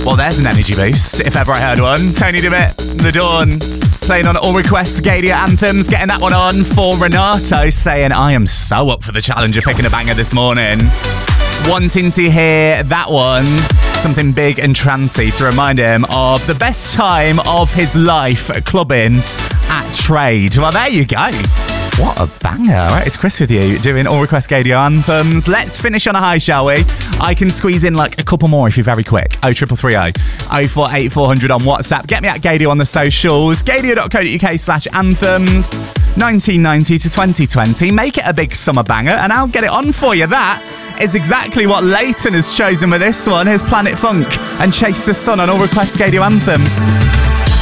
Well, there's an energy boost, if ever I heard one. Tony DeWitt, The Dawn, playing on All Requests Gadia Anthems, getting that one on for Renato, saying, I am so up for the challenge of picking a banger this morning. Wanting to hear that one, something big and trancy, to remind him of the best time of his life clubbing at Trade. Well, there you go. What a banger. Right, it's Chris with you, doing All Request Gadia Anthems. Let's finish on a high, shall we? I can squeeze in like a couple more if you're very quick. 03330 048400 on WhatsApp. Get me at Gadia on the socials. Gadia.co.uk/anthems. 1990 to 2020. Make it a big summer banger and I'll get it on for you. That is exactly what Leighton has chosen with this one. Here's Planet Funk and Chase the Sun on All Request Gadia Anthems.